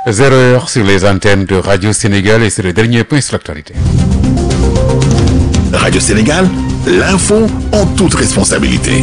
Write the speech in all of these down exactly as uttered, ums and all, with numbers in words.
Zéro heure sur les antennes de Radio Sénégal et c'est le dernier point sur l'actualité. Radio Sénégal, l'info en toute responsabilité.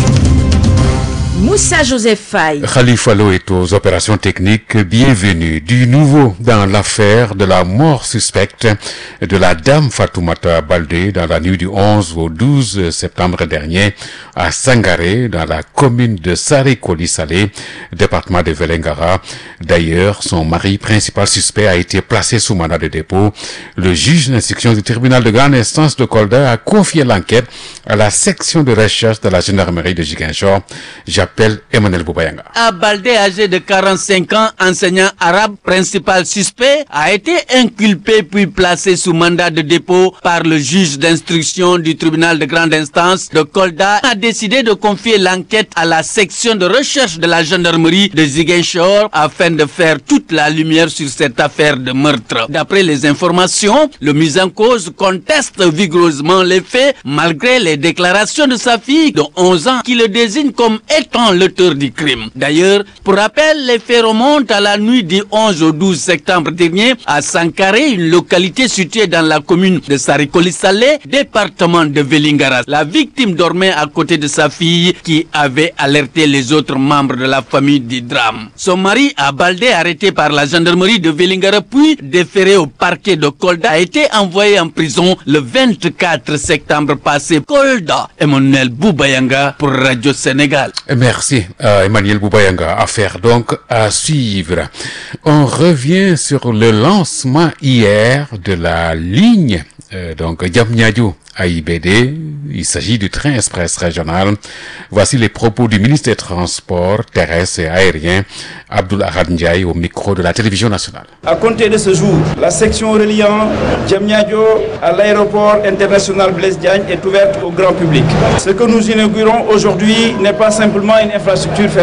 Moussa Joseph Faye. Khalifa Lo est aux opérations techniques. Bienvenue. Du nouveau dans l'affaire de la mort suspecte de la dame Fatoumata Baldé dans la nuit du onze au douze septembre dernier à Sangaré, dans la commune de Sarekoli Salé, département de Vélingara. D'ailleurs, son mari principal suspect a été placé sous mandat de dépôt. Le juge d'instruction du tribunal de grande instance de Kolda a confié l'enquête à la section de recherche de la gendarmerie de Ziguinchor. J'appelle Emmanuel Boubayanga. A Baldé, âgé de quarante-cinq ans, enseignant arabe, principal suspect, a été inculpé puis placé sous mandat de dépôt par le juge d'instruction du tribunal de grande instance de Kolda. A décidé de confier l'enquête à la section de recherche de la gendarmerie de Ziguinchor afin de faire toute la lumière sur cette affaire de meurtre. D'après les informations, le mis en cause conteste vigoureusement les faits malgré les déclarations de sa fille de onze ans qui le désigne comme étant l'auteur du crime. D'ailleurs, pour rappel, les faits remontent à la nuit du onze au douze septembre dernier à Sankaré, une localité située dans la commune de Sarekoli Salé, département de Vélingara. La victime dormait à côté de sa fille qui avait alerté les autres membres de la famille du drame. Son mari, à Baldé, arrêté par la gendarmerie de Vélingara puis déféré au parquet de Kolda, a été envoyé en prison le vingt-quatre septembre passé. Kolda, Emmanuel Boubayanga pour Radio Sénégal. Merci euh, Emmanuel Boubayanga. Affaire donc à suivre. On revient sur le lancement hier de la ligne euh, donc Diamniadio A I B D. Il s'agit du train express régional. Voici les propos du ministre des Transports terrestres et aériens, Abdoul Ahad Ndiaye, au micro de la télévision nationale. À compter de ce jour, la section reliant Diamniadio à l'aéroport international Blaise Diagne est ouverte au grand public. Ce que nous inaugurons aujourd'hui n'est pas simplement une infrastructure ferroviaire.